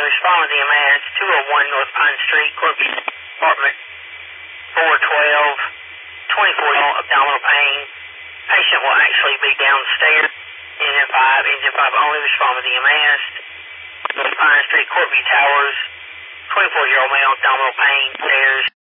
respond with EMS, 201 North Pine Street, Corby, apartment 412, 24 abdominal pain. Patient will actually be downstairs. Engine 5 only, respond with EMS. North Pine Street, Corby Towers, 24-year-old male, abdominal pain, stairs.